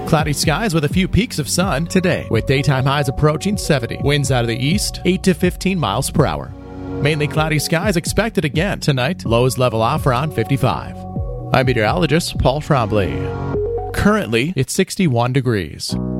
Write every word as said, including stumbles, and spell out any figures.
Cloudy skies with a few peaks of sun today, with daytime highs approaching seventy. Winds out of the east, eight to fifteen miles per hour. Mainly cloudy skies expected again tonight. Lows level off around fifty-five. I'm meteorologist Paul Trombley. Currently, it's sixty-one degrees.